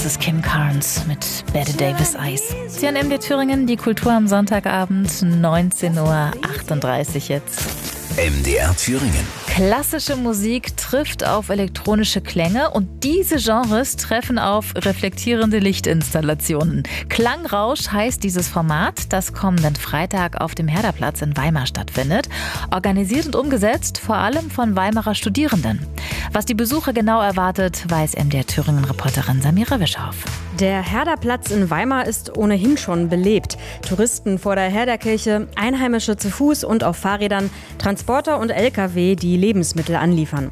ist Kim Carnes mit Bette Davis Eyes. Sie an MDR Thüringen, die Kultur am Sonntagabend, 19:38 Uhr jetzt. MDR Thüringen. Klassische Musik trifft auf elektronische Klänge und diese Genres treffen auf reflektierende Lichtinstallationen. Klangrausch heißt dieses Format, das kommenden Freitag auf dem Herderplatz in Weimar stattfindet. Organisiert und umgesetzt vor allem von Weimarer Studierenden. Was die Besucher genau erwartet, weiß MDR Thüringen-Reporterin Samira Wischoff. Der Herderplatz in Weimar ist ohnehin schon belebt. Touristen vor der Herderkirche, Einheimische zu Fuß und auf Fahrrädern, Transporter und LKW, die Lebensmittel anliefern.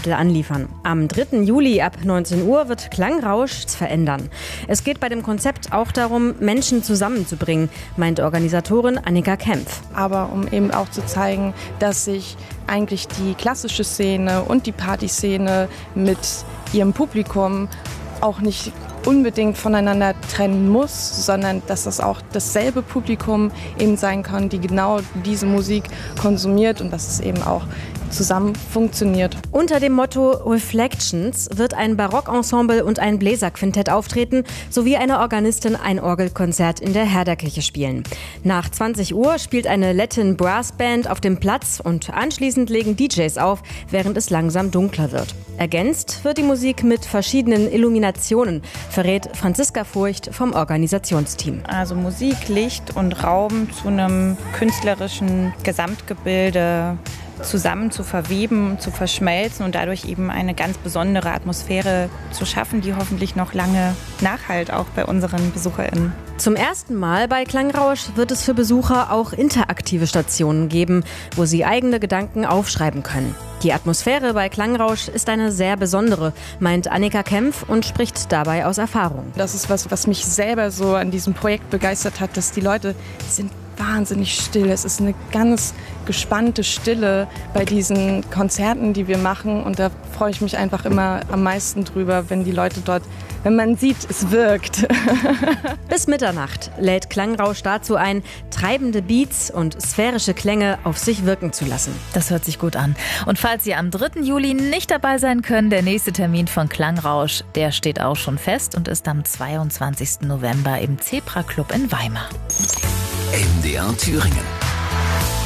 Am 3. Juli ab 19 Uhr wird Klangrausch verändern. Es geht bei dem Konzept auch darum, Menschen zusammenzubringen, meint Organisatorin Annika Kempf. Aber um eben auch zu zeigen, dass sich eigentlich die klassische Szene und die Partyszene mit ihrem Publikum auch nicht unbedingt voneinander trennen muss, sondern dass das auch dasselbe Publikum eben sein kann, die genau diese Musik konsumiert und dass es eben auch zusammen funktioniert. Unter dem Motto Reflections wird ein Barockensemble und ein Bläserquintett auftreten, sowie eine Organistin ein Orgelkonzert in der Herderkirche spielen. Nach 20 Uhr spielt eine Latin Brass Band auf dem Platz und anschließend legen DJs auf, während es langsam dunkler wird. Ergänzt wird die Musik mit verschiedenen Illuminationen, verrät Franziska Furcht vom Organisationsteam. Also Musik, Licht und Raum zu einem künstlerischen Gesamtgebilde zusammen zu verweben, zu verschmelzen und dadurch eben eine ganz besondere Atmosphäre zu schaffen, die hoffentlich noch lange nachhalt, auch bei unseren BesucherInnen. Zum ersten Mal bei Klangrausch wird es für Besucher auch interaktive Stationen geben, wo sie eigene Gedanken aufschreiben können. Die Atmosphäre bei Klangrausch ist eine sehr besondere, meint Annika Kempf und spricht dabei aus Erfahrung. Das ist was mich selber so an diesem Projekt begeistert hat, dass die Leute sind wahnsinnig still. Es ist eine ganz gespannte Stille bei diesen Konzerten, die wir machen. Und da freue ich mich einfach immer am meisten drüber, wenn die Leute dort, wenn man sieht, es wirkt. Bis Mitternacht lädt Klangrausch dazu ein, treibende Beats und sphärische Klänge auf sich wirken zu lassen. Das hört sich gut an. Und falls Sie am 3. Juli nicht dabei sein können, der nächste Termin von Klangrausch, der steht auch schon fest und ist am 22. November im Zebra Club in Weimar. MDR Thüringen.